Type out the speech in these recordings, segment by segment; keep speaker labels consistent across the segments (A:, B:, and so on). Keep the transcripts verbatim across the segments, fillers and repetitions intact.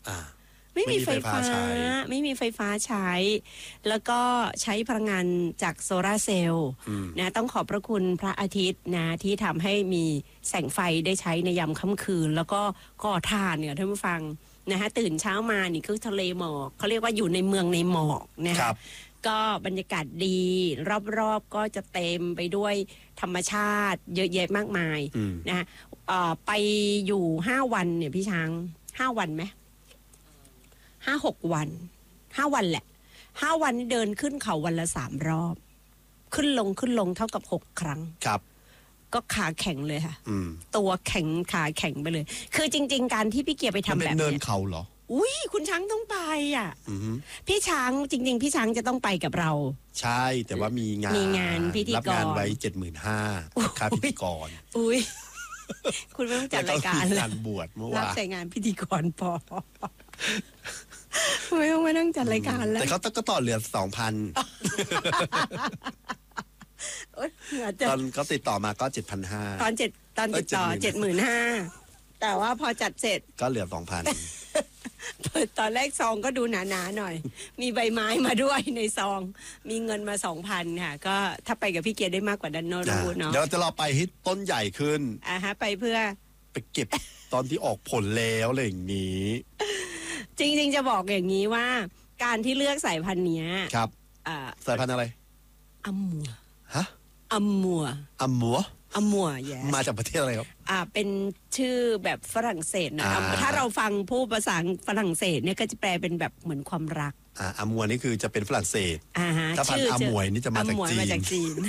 A: ไม่มีไฟฟ้าไม่มีไฟฟ้าใช้แล้วก็ใช้พลังงานจากโซลาร์เซลล์นะต้องขอบพระคุณพระอาทิตย์นะที่ทำให้มีแสงไฟได้ใช้ในยามค่ำคืนแล้วก็ก่อถ่านเนี่ยท่านผู้ฟังนะฮะตื่นเช้ามานี่คือทะเลหมอกเขาเรียกว่าอยู่ในเมืองในหมอกนะครับก็บรรยากาศดีรอบๆก็จะเต็มไปด้วยธรรมชาติเยอะแยะมากมายนะฮะไปอยู่ห้าวันเนี่ยพี่ช้างห้าวันไหมห้าหกวันห้าวันแหละห้าวันเดินขึ้นเขาวันละสามรอบขึ้นลงขึ้นลงเท่ากับหกครั้งครับก็ขาแข็งเลยค่ะตัวแข็งขาแข็งไปเลยคือจริงๆการที่พี่เกียร์ไปทำแบบนี้เนินเขาเหรออุ้ยคุณช้างต้องไปอ่ะพี่ช้างจริงๆพี่ช้างจะต้องไปกับเรา
B: ใช่แต่ว่ามีงาน
A: มีงานพิธีกรรับ
B: งานไว้เจ็ดหมื่นห้าค่าพิธีกร
A: อุ้ยคุณไม่ต้องจัดรายการเลย
B: งานบวชเมื่อวาน
A: รับแต่งานพิธีกรพอไม่ต้องไม่ต้องจัดรายการแล้ว
B: แต่เขาก็ต่อเหลือสองพันตอนเขาติดต่อมาก็เจ็ดพันห้า
A: ตอนเจ็ดตอนติดต่อเจ็ดหมื่นห้าแต่ว่าพอจัดเสร็จ
B: ก็เหลือสองพัน
A: ตอนแรกซองก็ดูหนาๆหน่อยมีใบไม้มาด้วยในซองมีเงินมาสองพันค่ะก็ถ้าไปกับพี่เกียร์ได้มากกว่าดันโนรูเนาะ
B: เดี๋ยวจะเราไปให้ต้นใหญ่ขึ้น
A: อ่าฮะไปเพื่อ
B: ไปเก็บตอนที่ออกผลแล้วอะไรอย่างนี้
A: จริงๆจะบอกอย่างนี้ว่าการที่เลือกสายพันธุ์นี้
B: ครับอ่าสายพันธุ์อะไร
A: อัมมัว
B: ฮะ
A: อัมมัว
B: อัมมัว
A: อัมมัวแย่
B: มาจากประเทศอะไรครับ
A: อ่าเป็นชื่อแบบฝรั่งเศสนะถ้าเราฟังผู้ภาษาฝรั่งเศสเนี่ยก็จะแปลเป็นแบบเหมือนความรัก
B: อ่าอัมมัวนี่คือจะเป็นฝรั่งเศส
A: อ่า
B: ถ้าพันธุ์อัมมวยนี่จะมาจากจีน
A: มาจากจีน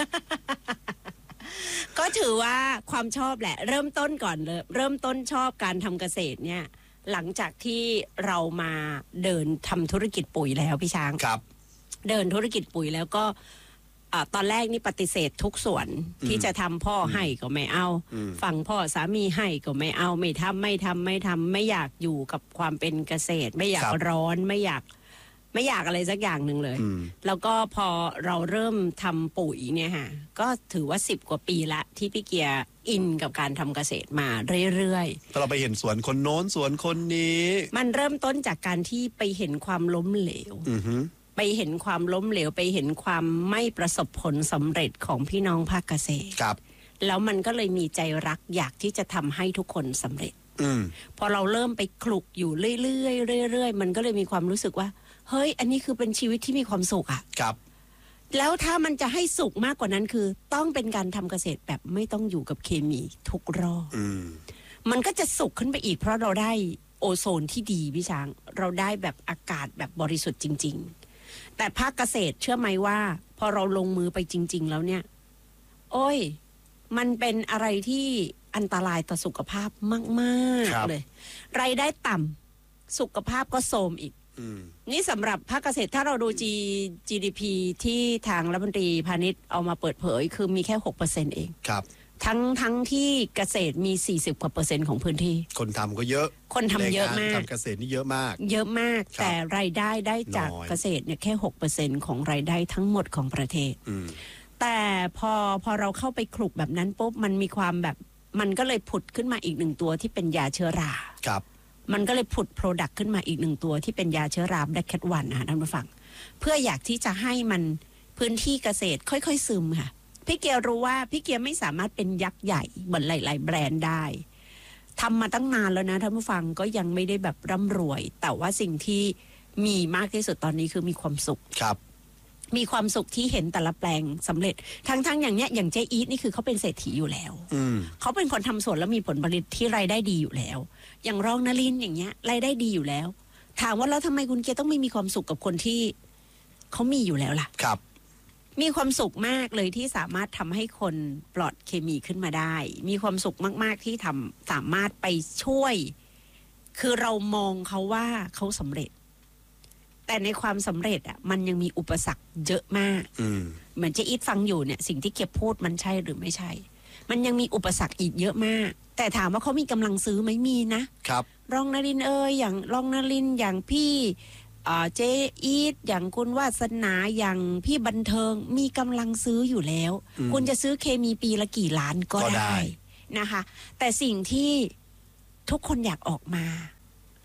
A: ก็ถือว่าความชอบแหละเริ่มต้นก่อนเลยเริ่มต้นชอบการทำเกษตรเนี่ยหลังจากที่เรามาเดินทำธุรกิจปุ๋ยแล้วพี่ช้าง
B: ครับ
A: เดินธุรกิจปุ๋ยแล้วก็อ่าตอนแรกนี่ปฏิเสธทุกส่วนที่จะทำพ่อให้ก็ไม่เอาฝั่งพ่อสามีให้ก็ไม่เอาไม่ทำไม่ทำไม่ทำไม่อยากอยู่กับความเป็นเกษตรไม่อยากร้อนไม่อยากไม่อยากอะไรสักอย่างหนึ่งเลยแล้วก็พอเราเริ่มทำปุ๋ยเนี่ยฮะก็ถือว่าสิบกว่าปีละที่พี่เกียร์อินกับการทำเกษตรมาเรื่อย
B: ๆเราไปเห็นสวนคนโน้นสวนคนนี้
A: มันเริ่มต้นจากการที่ไปเห็นความล้มเหลวไปเห็นความล้มเหลวไปเห็นความไม่ประสบผลสำเร็จของพี่น้องภาคเกษตร
B: ครับ
A: แล้วมันก็เลยมีใจรักอยากที่จะทำให้ทุกคนสำเร็จพอเราเริ่มไปคลุกอยู่เรื่อยๆเรื่อยๆมันก็เลยมีความรู้สึกว่าเฮ้ยอันนี้คือเป็นชีวิตที่มีความสุขอ่ะ
B: ครับ
A: แล้วถ้ามันจะให้สุขมากกว่านั้นคือต้องเป็นการทำเกษตรแบบไม่ต้องอยู่กับเคมีทุกรอบมันก็จะสุขขึ้นไปอีกเพราะเราได้โอโซนที่ดีพี่ช้างเราได้แบบอากาศแบบบริสุทธิ์จริงๆแต่ภาคเกษตรเชื่อไหมว่าพอเราลงมือไปจริงๆแล้วเนี่ยโอ้ยมันเป็นอะไรที่อันตรายต่อสุขภาพมากๆเลยรายได้ต่ำสุขภาพก็โทรมอีกนี่สำหรับภาคเกษตรถ้าเราดู G จี ดี พี ที่ทางรัฐมนตรีพาณิชย์เอามาเปิดเผยคือมีแค่ หกเปอร์เซ็นต์ เอง
B: ครับ
A: ทั้งทั้งที่เกษตรมีสี่สิบกว่าเปอร์เซ็นต์ของพื้นที่
B: คนทำก็เยอะ
A: คนทำเยอะมาก
B: ทำเกษตรนี่เยอะมาก
A: เยอะมากแต่รายได้ได้จากเกษตรเนี่ยแค่ หกเปอร์เซ็นต์ ของรายได้ทั้งหมดของประเทศแต่พอพอเราเข้าไปคลุกแบบนั้นปุ๊บมันมีความแบบมันก็เลยผุดขึ้นมาอีกหนึ่งตัวที่เป็นยาเชื้อรา
B: ครับ
A: มันก็เลยผุดโปรดักต์ขึ้นมาอีกหนึ่งตัวที่เป็นยาเชื้อราแบล็คแคทวันนะคะท่านผู้ฟังเพื่ออยากที่จะให้มันพื้นที่เกษตรค่อยๆซึมค่ะพี่เกียร์รู้ว่าพี่เกียร์ไม่สามารถเป็นยักษ์ใหญ่เหมือนหลายๆแบรนด์ได้ทำมาตั้งนานแล้วนะท่านผู้ฟังก็ยังไม่ได้แบบร่ำรวยแต่ว่าสิ่งที่มีมากที่สุดตอนนี้คือมีความสุข
B: ครับ
A: มีความสุขที่เห็นแต่ละแปลงสำเร็จทั้งๆอย่างเนี้ยอย่างเจ๊อีทนี่คือเขาเป็นเศรษฐีอยู่แล้วเขาเป็นคนทำสวนแล้วมีผลผลิตที่รายได้ดีอยู่แล้วอย่างรองนลินอย่างเงี้ยรายได้ดีอยู่แล้วถามว่าแล้วทำไมคุณเกียร์ต้องไม่มีความสุขกับคนที่เขามีอยู่แล้วล่ะ
B: ครับ
A: มีความสุขมากเลยที่สามารถทำให้คนปลอดเคมีขึ้นมาได้มีความสุขมากๆที่ทำสามารถไปช่วยคือเรามองเขาว่าเขาสำเร็จแต่ในความสำเร็จอ่ะมันยังมีอุปสรรคเยอะมากเหมือนเจ๊อีทฟังอยู่เนี่ยสิ่งที่เก็บพูดมันใช่หรือไม่ใช่มันยังมีอุปสรรคอีกเยอะมากแต่ถามว่าเขามีกำลังซื้อไหมมีนะครับรองนรินเอ่ยอย่างรองนรินอย่างพี่เจ๊อีทอย่างคุณวาสนาอย่างพี่บันเทิงมีกำลังซื้ออยู่แล้วคุณจะซื้อเคมีปีละกี่ล้านก็ได้นะคะแต่สิ่งที่ทุกคนอยากออกมา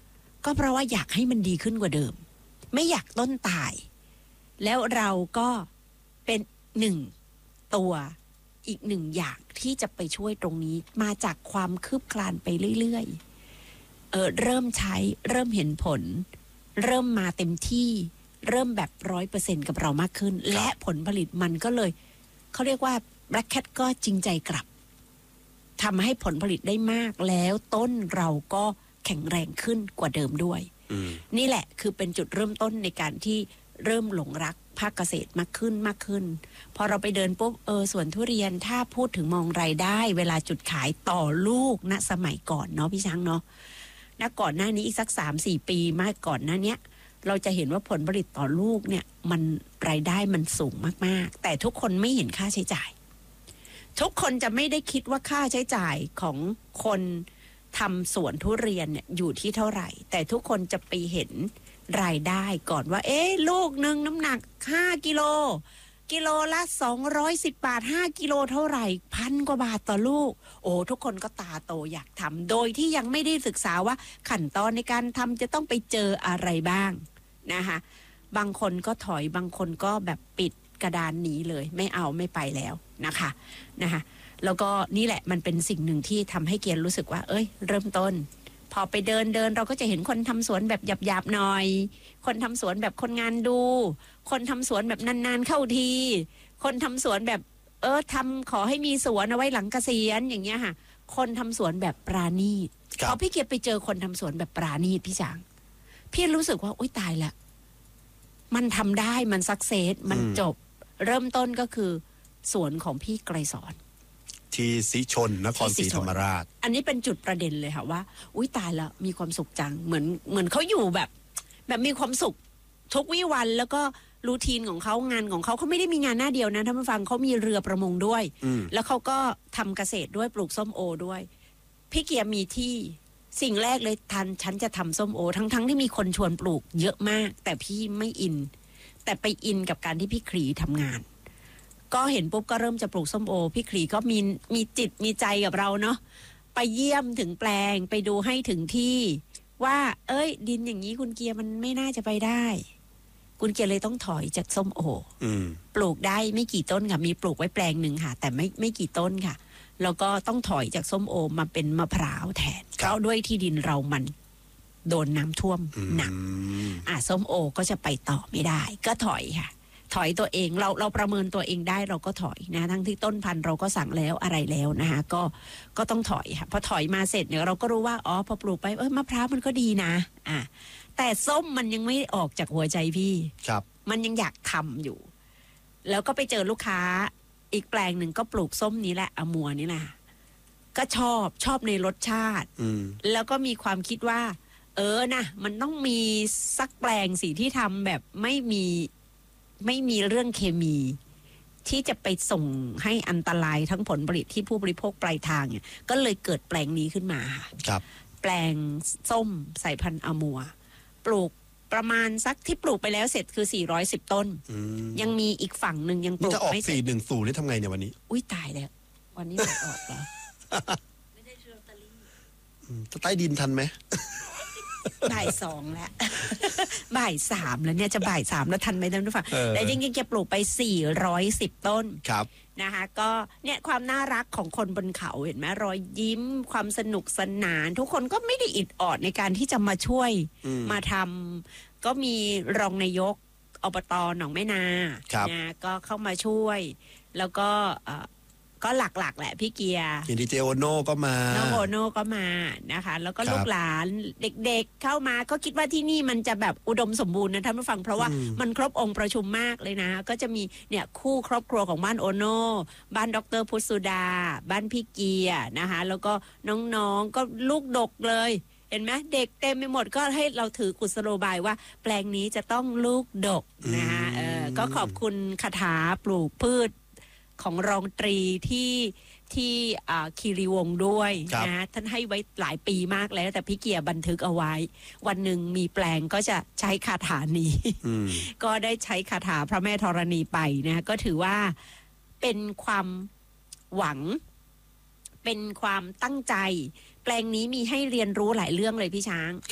A: ก็เพราะว่าอยากให้มันดีขึ้นกว่าเดิมไม่อยากต้นตายแล้วเราก็เป็นหนึ่งตัวอีกหนึ่งอย่างที่จะไปช่วยตรงนี้มาจากความคืบคลานไปเรื่อยๆเออเริ่มใช้เริ่มเห็นผลเริ่มมาเต็มที่เริ่มแบบร้อยเปอร์เซ็นต์กับเรามากขึ้นและผลผลิตมันก็เลยเขาเรียกว่า Black Cat ก็จริงใจกลับทำให้ผลผลิตได้มากแล้วต้นเราก็แข็งแรงขึ้นกว่าเดิมด้วยนี่แหละคือเป็นจุดเริ่มต้นในการที่เริ่มหลงรักภาคเกษตรมากขึ้นมากขึ้นพอเราไปเดินปุ๊บเออสวนทุเรียนถ้าพูดถึงมองรายได้เวลาจุดขายต่อลูกณสมัยก่อนเนาะพี่ช้างเนาะณก่อนหน้านี้อีกสัก สามสี่ ปีมากก่อนหน้านี้เราจะเห็นว่าผลผลิตต่อลูกเนี่ยมันรายได้มันสูงมากๆแต่ทุกคนไม่เห็นค่าใช้จ่ายทุกคนจะไม่ได้คิดว่าค่าใช้จ่ายของคนทำสวนทุเรียนเนี่ยอยู่ที่เท่าไหร่แต่ทุกคนจะไปเห็นรายได้ก่อนว่าเอ๊ะลูกหนึ่งน้ำหนักห้ากิโลกิโลละสองร้อยสิบบาทห้ากิโลเท่าไหร่พันกว่าบาทต่อลูกโอ้ทุกคนก็ตาโตอยากทำโดยที่ยังไม่ได้ศึกษาว่าขั้นตอนในการทำจะต้องไปเจออะไรบ้างนะคะบางคนก็ถอยบางคนก็แบบปิดกระดานหนีเลยไม่เอาไม่ไปแล้วนะคะนะคะแล้วก็นี่แหละมันเป็นสิ่งหนึ่งที่ทำให้เกียรติรู้สึกว่าเอ้ยเริ่มต้นพอไปเดินเดินเราก็จะเห็นคนทำสวนแบบหยาบๆหน่อยคนทำสวนแบบคนงานดูคนทำสวนแบบนานๆเข้าทีคนทำสวนแบบเออทำขอให้มีสวนเอาไว้หลังเกษียณอย่างเงี้ยค่ะคนทำสวนแบบปราณีตพอพี่เกียรติไปเจอคนทำสวนแบบปราณีตพี่จางพี่รู้สึกว่าอุ้ยตายละมันทำได้มันสักเซสมันจบเริ่มต้นก็คือสวนของพี่ไกรสอน
B: ที่สิชนนครศรีธรรมราช
A: อันนี้เป็นจุดประเด็นเลยค่ะว่าอุ้ยตายแล้วมีความสุขจังเหมือนเหมือนเขาอยู่แบบแบบมีความสุขทุกวี่วันแล้วก็รูทีนของเขางานของเขาเขาไม่ได้มีงานหน้าเดียวนะท่านผู้ฟังเขามีเรือประมงด้วยแล้วเขาก็ทำเกษตรด้วยปลูกส้มโอด้วยพี่เกียร์มีที่สิ่งแรกเลยทันฉันจะทำส้มโอทั้งๆ ท, ที่มีคนชวนปลูกเยอะมากแต่พี่ไม่อินแต่ไปอินกับการที่พี่ครีทำงานก็เห็นปุ๊บก็เริ่มจะปลูกส้มโอพี่ครีก็มีมีจิตมีใจกับเราเนาะไปเยี่ยมถึงแปลงไปดูให้ถึงที่ว่าเอ้ยดินอย่างนี้คุณเกียร์มันไม่น่าจะไปได้คุณเกียร์เลยต้องถอยจากส้มโอปลูกได้ไม่กี่ต้นค่ะมีปลูกไว้แปลงหนึ่งค่ะแต่ไม่ไม่กี่ต้นค่ะแล้วก็ต้องถอยจากส้มโอมาเป็นมะพร้าวแทนเพราะด้วยที่ดินเรามันโดนน้ำท่วมหนักอ่ะส้มโอก็จะไปต่อไม่ได้ก็ถอยค่ะถอยตัวเองเราเราประเมินตัวเองได้เราก็ถอยนะทั้งที่ต้นพันธุ์เราก็สั่งแล้วอะไรแล้วนะคะก็ก็ต้องถอยค่ะพอถอยมาเสร็จเนี่ยเราก็รู้ว่าอ๋อพอปลูกไปเออมะพร้าวมันก็ดีนะอ่ะแต่ส้มมันยังไม่ออกจากหัวใจพี่
B: ครับ
A: มันยังอยากทำอยู่แล้วก็ไปเจอลูกค้าอีกแปลงหนึ่งก็ปลูกส้มนี้แหละอมัวนี่แหละก็ชอบชอบในรสชาติแล้วก็มีความคิดว่าเออนะมันต้องมีสักแปลงสิที่ทำแบบไม่มีไม่มีเรื่องเคมีที่จะไปส่งให้อันตรายทั้งผลผลิตที่ผู้บริโภคปลายทางเนี่ยก็เลยเกิดแปลงนี้ขึ้นมา
B: ครับ
A: แปลงส้มสายพันธุ์อมัวปลูกประมาณสักที่ปลูกไปแล้วเสร็จคือสี่ร้อยสิบต้นยังมีอีกฝั่งหนึ่งยังปลูกไม่เสร็จ
B: สี่หนึ่งศูนย์นี่ทำไงเนี่ยวันนี้
A: อุ้ยตายแล้ววันนี้ไม่ออกแล้วไม่ได้ซื้อลอตเตอรี่
B: จะใต้ดินทันไหม
A: บ่ายสองแล้วบ่ายสามแล้วเนี่ยจะบ่ายสามแล้วทันไหมท่านผู้ฟังแต่จริงๆแกปลูกไปสี่ร้อยสิบต้น
B: ครับ
A: นะคะก็เนี่ยความน่ารักของคนบนเขาเห็นไหมรอยยิ้มความสนุกสนานทุกคนก็ไม่ได้อิดออดในการที่จะมาช่วยมาทำก็มีรองนายกอบต.หนองแม่นานะก็เข้ามาช่วยแล้วก็ก็หลักๆแหละพี่เกียร์
B: เห็นดีเจโอโน่ก็มา
A: น้องโอโน่ก็มานะคะแล้วก็ลูกหลานเด็กๆเข้ามาก็คิดว่าที่นี่มันจะแบบอุดมสมบูรณ์นะท่านผู้ฟังเพราะว่ามันครบองค์ประชุมมากเลยนะก็จะมีเนี่ยคู่ครอบครัวของบ้านโอโน่บ้านดร.พุทธสุดาบ้านพี่เกียร์นะคะแล้วก็น้องๆก็ลูกดกเลยเห็นไหมเด็กเต็มไปหมดก็ให้เราถือกุศโลบายว่าแปลงนี้จะต้องลูกดกนะคะเออก็ขอบคุณคาถาปลูกพืชของรองตรีที่ที่คีรีวงศ์ด้วยนะท่านให้ไว้หลายปีมากแล้วแต่พี่เกียร์บันทึกเอาไว้วันหนึ่งมีแปลงก็จะใช้คาถานี้ ก็ได้ใช้คาถาพระแม่ธรณีไปนะก็ถือว่าเป็นความหวังเป็นความตั้งใจแปลงนี้มีให้เรียนรู้หลายเรื่องเลยพี่ช้าง